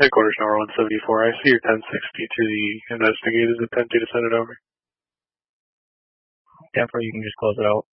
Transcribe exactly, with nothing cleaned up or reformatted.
Headquarters Tower one seventy-four. I see your ten sixty to the investigators attempting to send it over. ten four, you can just close it out.